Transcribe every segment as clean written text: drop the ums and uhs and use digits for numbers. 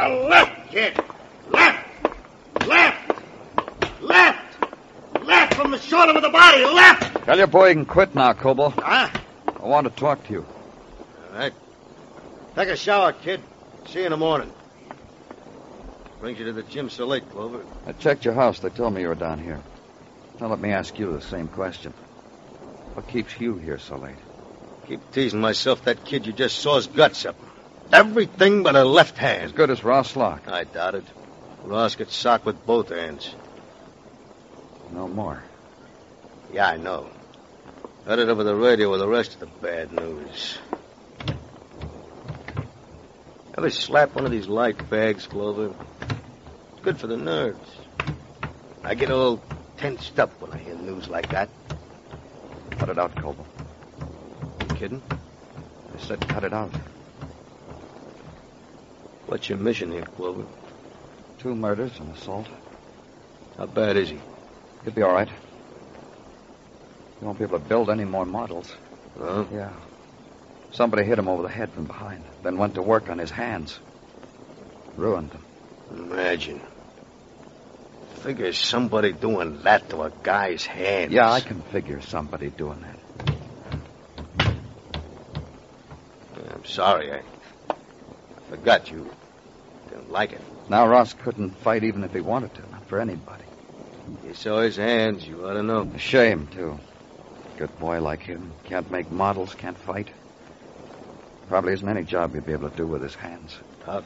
The left, kid. Left. Left from the shoulder with the body. Left. Tell your boy you can quit now, Coble. Huh? I want to talk to you. All right. Take a shower, kid. See you in the morning. Brings you to the gym so late, Clover. I checked your house. They told me you were down here. Now let me ask you the same question. What keeps you here so late? Keep teasing myself that kid you just saw's guts up. Everything but a left hand. As good as Ross Locke. I doubt it. Ross gets socked with both hands. No more. Yeah, I know. Heard it over the radio with the rest of the bad news. Ever slap one of these light bags, Clover? It's good for the nerves. I get all tensed up when I hear news like that. Cut it out, Coble. You kidding? I said cut it out. What's your mission here, Clover? 2 murders and assault. How bad is he? He'll be all right. You won't be able to build any more models. Huh? Yeah. Somebody hit him over the head from behind, then went to work on his hands. Ruined them. Imagine. Figure somebody doing that to a guy's hands. Yeah, I can figure somebody doing that. I'm sorry. I forgot you didn't like it. Now Ross couldn't fight even if he wanted to. Not for anybody. You saw his hands. You ought to know. A shame, too. Good boy like him. Can't make models, can't fight. Probably isn't any job he'd be able to do with his hands. Tough.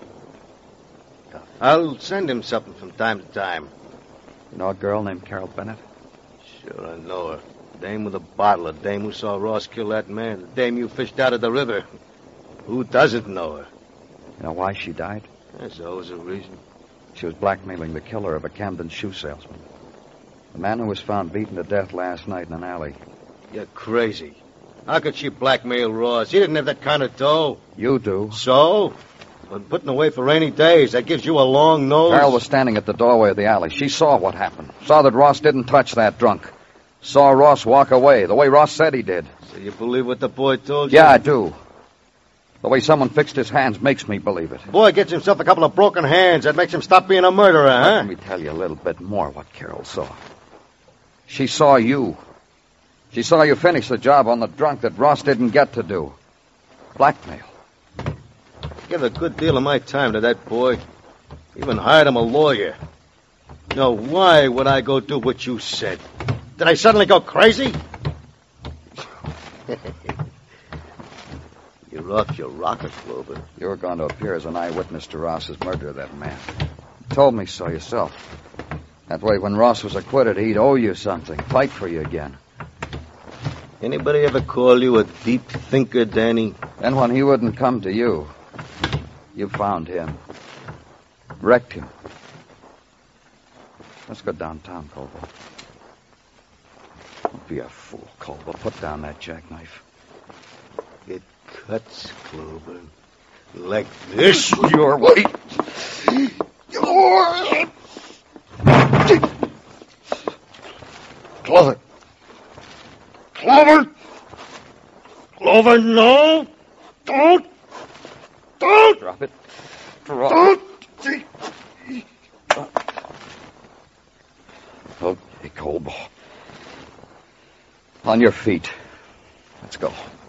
I'll send him something from time to time. You know a girl named Carol Bennett? Sure, I know her. Dame with a bottle. A dame who saw Ross kill that man. The dame you fished out of the river. Who doesn't know her? You know why she died? There's always a reason. She was blackmailing the killer of a Camden shoe salesman. The man who was found beaten to death last night in an alley. You're crazy. How could she blackmail Ross? He didn't have that kind of dough. You do. So? Been putting away for rainy days. That gives you a long nose. Carol was standing at the doorway of the alley. She saw what happened. Saw that Ross didn't touch that drunk. Saw Ross walk away, the way Ross said he did. So you believe what the boy told you? Yeah, I do. The way someone fixed his hands makes me believe it. Boy gets himself a couple of broken hands. That makes him stop being a murderer, huh? Let me tell you a little bit more what Carol saw. She saw you. She saw you finish the job on the drunk that Ross didn't get to do. Blackmail. Give a good deal of my time to that boy. Even hired him a lawyer. Now, why would I go do what you said? Did I suddenly go crazy? You're off your rocker, Clover. You were going to appear as an eyewitness to Ross's murder of that man. You told me so yourself. That way, when Ross was acquitted, he'd owe you something. Fight for you again. Anybody ever call you a deep thinker, Danny? Then when he wouldn't come to you, you found him. Wrecked him. Let's go downtown, Colville. Don't be a fool, Colville. Put down that jackknife. It cuts, Clover. Like this. Your way. Clover. Clover! Clover, no! Don't! Drop it. Drop it. Okay, Colville. On your feet. Let's go.